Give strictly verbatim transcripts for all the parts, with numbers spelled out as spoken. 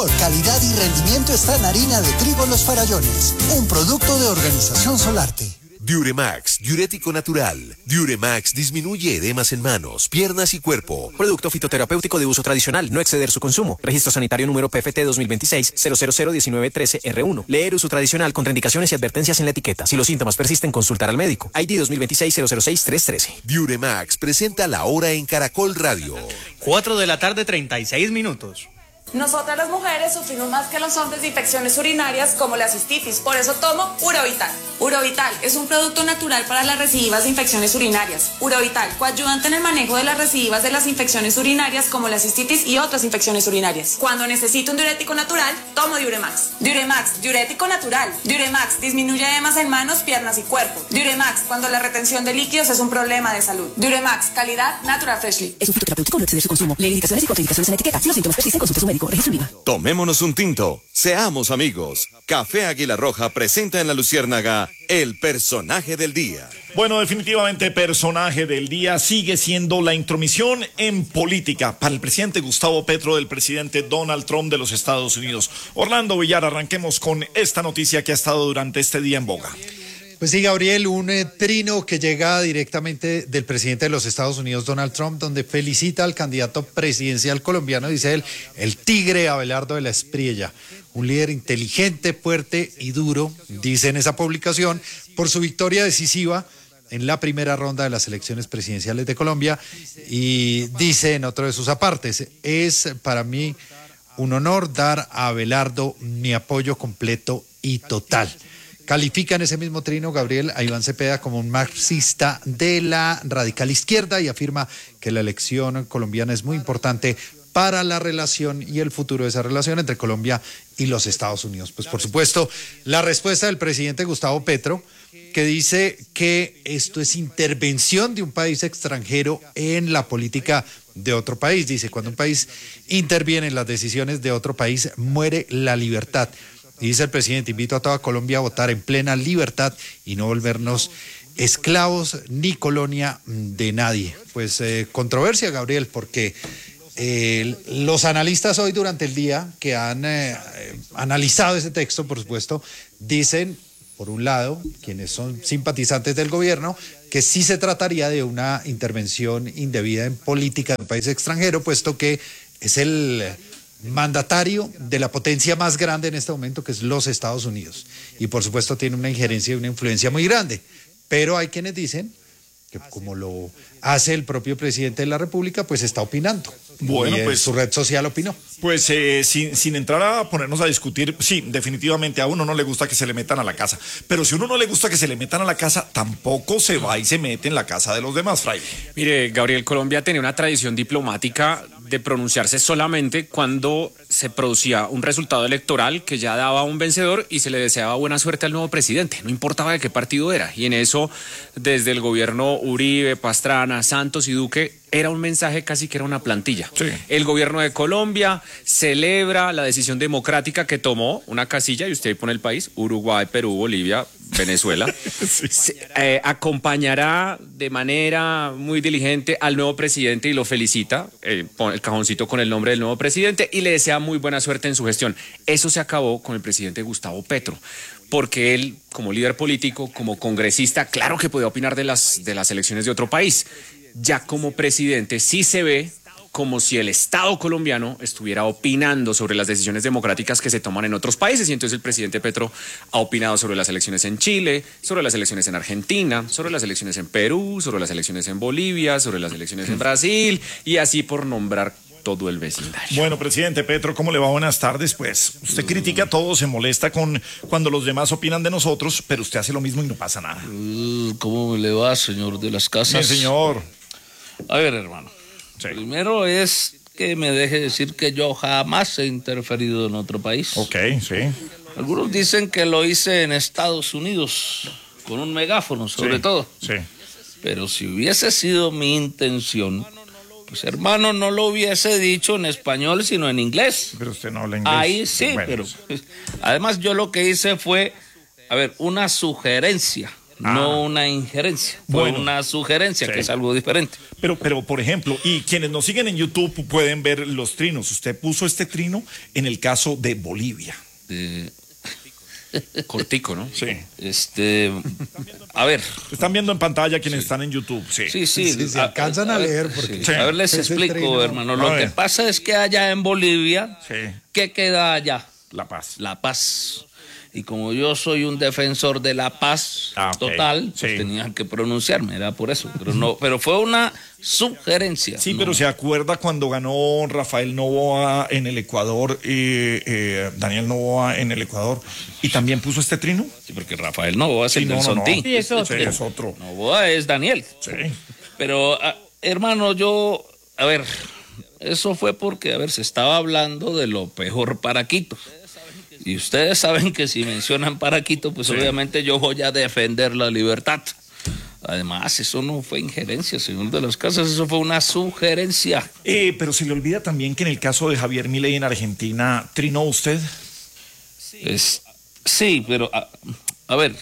Calidad y rendimiento está en harina de trigo Los Farallones, un producto de Organización Solarte. Diuremax, diurético natural. Diuremax disminuye edemas en manos, piernas y cuerpo. Producto fitoterapéutico de uso tradicional, no exceder su consumo. Registro sanitario número P F T dos mil veintiséis cero cero cero diecinueve trece R uno. Leer uso tradicional, contraindicaciones y advertencias en la etiqueta. Si los síntomas persisten, consultar al médico. I D dos mil veintiséis cero cero seis tres trece. Diuremax presenta La Hora en Caracol Radio. cuatro de la tarde, treinta y seis minutos. Nosotras las mujeres sufrimos más que los hombres de infecciones urinarias como la cistitis, por eso tomo Urovital. Urovital es un producto natural para las recidivas de infecciones urinarias. Urovital coayudante en el manejo de las recidivas de las infecciones urinarias como la cistitis y otras infecciones urinarias. Cuando necesito un diurético natural, tomo Diuremax. Diuremax, diurético natural. Diuremax disminuye edemas en manos, piernas y cuerpo. Diuremax, cuando la retención de líquidos es un problema de salud. Diuremax, calidad Natural Freshly. Es un fitoterapéutico, no exceder su consumo. Lee indicaciones y contraindicaciones en la etiqueta. Si los síntomas persisten, consulte a su médico. Tomémonos un tinto, seamos amigos. Café Águila Roja presenta en La Luciérnaga el personaje del día. Bueno, definitivamente personaje del día sigue siendo la intromisión en política para el presidente Gustavo Petro del presidente Donald Trump de los Estados Unidos. Orlando Villar, arranquemos con esta noticia que ha estado durante este día en boga. Pues sí, Gabriel, un eh, trino que llega directamente del presidente de los Estados Unidos, Donald Trump, donde felicita al candidato presidencial colombiano, dice él, el tigre Abelardo de la Espriella, un líder inteligente, fuerte y duro, dice en esa publicación, por su victoria decisiva en la primera ronda de las elecciones presidenciales de Colombia, y dice en otro de sus apartes, es para mí un honor dar a Abelardo mi apoyo completo y total. Califica en ese mismo trino, Gabriel, a Iván Cepeda como un marxista de la radical izquierda y afirma que la elección colombiana es muy importante para la relación y el futuro de esa relación entre Colombia y los Estados Unidos. Pues por supuesto, la respuesta del presidente Gustavo Petro, que dice que esto es intervención de un país extranjero en la política de otro país. Dice, cuando un país interviene en las decisiones de otro país, muere la libertad. Y dice el presidente, invito a toda Colombia a votar en plena libertad y no volvernos esclavos ni colonia de nadie. Pues eh, controversia, Gabriel, porque eh, los analistas hoy durante el día que han eh, analizado ese texto, por supuesto, dicen, por un lado, quienes son simpatizantes del gobierno, que sí se trataría de una intervención indebida en política de un país extranjero, puesto que es el mandatario de la potencia más grande en este momento, que es los Estados Unidos, y por supuesto tiene una injerencia y una influencia muy grande, pero hay quienes dicen que como lo hace el propio presidente de la República, pues está opinando. Bueno, y pues su red social opinó. Pues eh, sin, sin entrar a ponernos a discutir, sí, definitivamente a uno no le gusta que se le metan a la casa, pero si a uno no le gusta que se le metan a la casa, tampoco se va y se mete en la casa de los demás, Fray. Mire, Gabriel, Colombia tenía una tradición diplomática de pronunciarse solamente cuando se producía un resultado electoral que ya daba un vencedor y se le deseaba buena suerte al nuevo presidente, no importaba de qué partido era, y en eso desde el gobierno Uribe, Pastrana, Santos y Duque era un mensaje casi que era una plantilla. Sí. El gobierno de Colombia celebra la decisión democrática que tomó una casilla, y usted ahí pone el país, Uruguay, Perú, Bolivia, Venezuela, sí. Se, eh, acompañará de manera muy diligente al nuevo presidente y lo felicita, eh, pone el cajoncito con el nombre del nuevo presidente y le desea muy buena suerte en su gestión. Eso se acabó con el presidente Gustavo Petro, porque él, como líder político, como congresista, claro que podía opinar de las, de las elecciones de otro país. Ya como presidente sí se ve como si el Estado colombiano estuviera opinando sobre las decisiones democráticas que se toman en otros países, y entonces el presidente Petro ha opinado sobre las elecciones en Chile, sobre las elecciones en Argentina, sobre las elecciones en Perú, sobre las elecciones en Bolivia, sobre las elecciones en Brasil, y así por nombrar todo el vecindario. Bueno, presidente Petro, ¿cómo le va? Buenas tardes. Pues usted critica todo, se molesta con cuando los demás opinan de nosotros, pero usted hace lo mismo y no pasa nada. ¿Cómo le va, señor de las casas? Sí, señor. A ver, hermano. Sí. Primero es que me deje decir que yo jamás he interferido en otro país. Ok, sí. Algunos dicen que lo hice en Estados Unidos, con un megáfono, sobre sí, todo. Sí. Pero si hubiese sido mi intención, pues hermano, no lo hubiese dicho en español, sino en inglés. Pero usted no habla inglés. Ahí sí, bueno, pero pues, además yo lo que hice fue, a ver, una sugerencia. ah. no una injerencia, fue bueno, una sugerencia, sí. que es algo diferente. Pero, pero, por ejemplo, y quienes nos siguen en YouTube pueden ver los trinos. Usted puso este trino en el caso de Bolivia. Eh... Cortico, ¿no? Sí. Este, a ver. Están viendo en pantalla quienes sí. están en YouTube. Sí, sí. sí, sí, sí a, alcanzan a, a leer. Porque sí. Sí. A ver, les explico, trino. hermano. Lo que pasa es que allá en Bolivia, sí. ¿qué queda allá? La paz. La paz. Y como yo soy un defensor de la paz ah, okay. total, pues sí. tenía que pronunciarme, era por eso. Pero no, pero fue una sugerencia. Sí, ¿no? pero ¿se acuerda cuando ganó Rafael Noboa en el Ecuador, eh, eh, Daniel Noboa en el Ecuador, y también puso este trino? Sí, porque Rafael Noboa es sí, el no, del no, Sontín. No. Sí, es otro. Sí, es otro. Noboa es Daniel. Sí. Pero, a, hermano, yo, a ver, eso fue porque, a ver, se estaba hablando de lo peor para Quito. Y ustedes saben que si mencionan para Quito, pues sí. obviamente yo voy a defender la libertad. Además, eso no fue injerencia, según de los casos, eso fue una sugerencia. Eh, pero se le olvida también que en el caso de Javier Milei en Argentina, ¿trinó usted? Es, sí, pero a, a ver,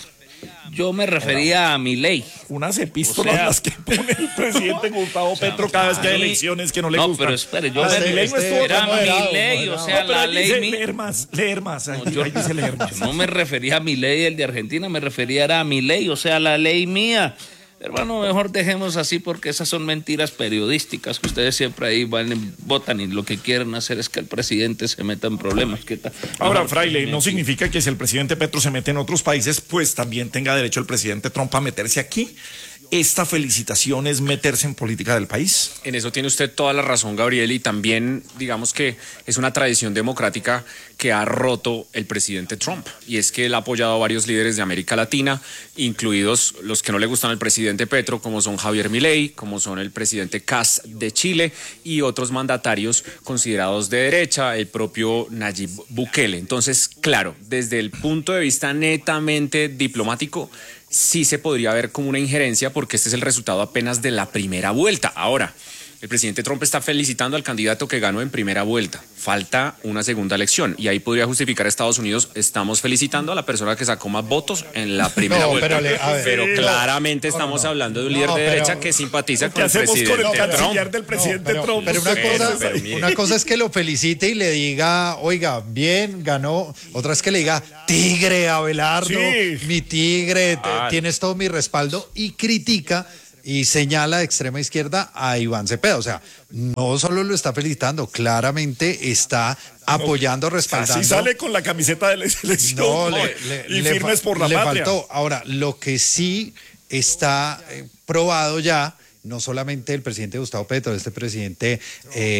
yo me refería a Milei. Unas epístolas o sea, las que pone el presidente Gustavo Petro o sea, cada vez que hay elecciones que no le no, gustan. No, pero espere, yo me Milei no estuvo era Milei, o sea, no, la ley dice mi... leer más, leer más, no, yo, ahí dice leer más. Yo no me refería a Milei, el de Argentina, me refería a Milei, o sea, la ley mía. Hermano, mejor dejemos así porque esas son mentiras periodísticas que ustedes siempre ahí van y votan y lo que quieren hacer es que el presidente se meta en problemas. ¿Qué tal? Ahora, Fraile, no significa que si el presidente Petro se mete en otros países, pues también tenga derecho el presidente Trump a meterse aquí. ¿Esta felicitación es meterse en política del país? En eso tiene usted toda la razón, Gabriel, y también digamos que es una tradición democrática que ha roto el presidente Trump, y es que él ha apoyado a varios líderes de América Latina, incluidos los que no le gustan al presidente Petro, como son Javier Milei, como son el presidente Kast de Chile y otros mandatarios considerados de derecha, el propio Nayib Bukele. Entonces, claro, desde el punto de vista netamente diplomático, sí se podría ver como una injerencia porque este es el resultado apenas de la primera vuelta. Ahora, el presidente Trump está felicitando al candidato que ganó en primera vuelta. Falta una segunda elección y ahí podría justificar a Estados Unidos. Estamos felicitando a la persona que sacó más votos en la primera no, vuelta. Pero, le, ver, pero sí, claramente no, estamos no, hablando de un líder no, de pero, derecha que simpatiza con el presidente con el Trump. Del presidente no, pero, Trump. Pero, una, cosa, pero una cosa es que lo felicite y le diga, oiga, bien, ganó. Otra es que le diga, tigre, Abelardo, sí. mi tigre, ah, tienes todo mi respaldo, y critica y señala de extrema izquierda a Iván Cepeda. O sea, no solo lo está felicitando, claramente está apoyando, respaldando. Así sale con la camiseta de la selección. No, le, le, y le, firmes por la le patria. Faltó. Ahora, lo que sí está eh, probado ya, no solamente el presidente Gustavo Petro, este presidente eh,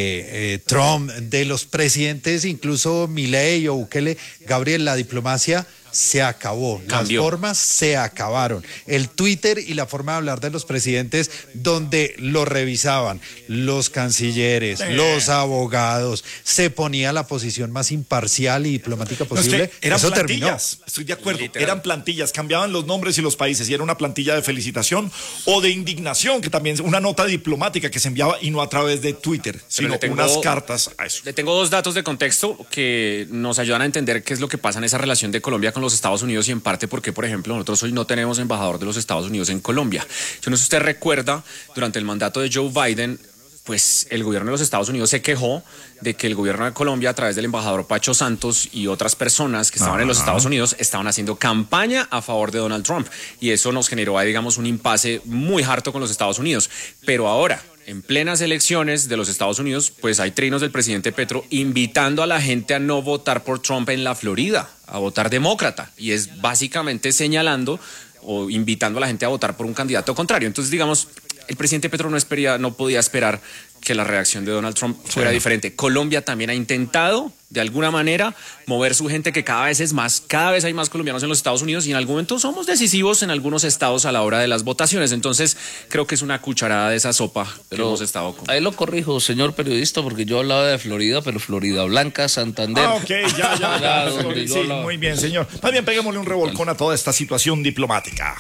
eh, Trump, de los presidentes, incluso Milei o Bukele, Gabriel, la diplomacia se acabó, Cambió. Las formas se acabaron. El Twitter y la forma de hablar de los presidentes, donde lo revisaban los cancilleres, eh. los abogados, se ponía la posición más imparcial y diplomática posible. No, es que eran Eso plantillas, terminó. Estoy de acuerdo, literal. Eran plantillas, cambiaban los nombres y los países, y era una plantilla de felicitación o de indignación, que también una nota diplomática que se enviaba, y no a través de Twitter, sino tengo, unas cartas a eso. Le tengo dos datos de contexto que nos ayudan a entender qué es lo que pasa en esa relación de Colombia con los Estados Unidos, y en parte porque, por ejemplo, nosotros hoy no tenemos embajador de los Estados Unidos en Colombia. Yo no sé si usted recuerda, durante el mandato de Joe Biden, pues el gobierno de los Estados Unidos se quejó de que el gobierno de Colombia, a través del embajador Pacho Santos y otras personas que estaban Ajá. en los Estados Unidos, estaban haciendo campaña a favor de Donald Trump, y eso nos generó, digamos, un impasse muy harto con los Estados Unidos. Pero ahora, en plenas elecciones de los Estados Unidos, pues hay trinos del presidente Petro invitando a la gente a no votar por Trump en la Florida, a votar demócrata, y es básicamente señalando o invitando a la gente a votar por un candidato contrario. Entonces, digamos, el presidente Petro no, espería, no podía esperar que la reacción de Donald Trump fuera sí. diferente. Colombia también ha intentado, de alguna manera, mover su gente, que cada vez es más, cada vez hay más colombianos en los Estados Unidos, y en algún momento somos decisivos en algunos estados a la hora de las votaciones. Entonces, creo que es una cucharada de esa sopa pero que hemos estado con. Ahí lo corrijo, señor periodista, porque yo hablaba de Florida, pero Florida Blanca, Santander. Ah, ok, ya, ya, ya. ya sí, muy bien, señor. Más bien, peguémosle un revolcón a toda esta situación diplomática.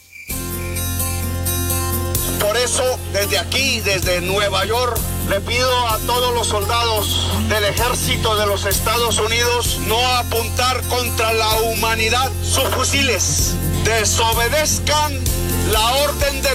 Por eso, desde aquí, desde Nueva York, le pido a todos los soldados del ejército de los Estados Unidos no apuntar contra la humanidad sus fusiles. desobedezcan la orden de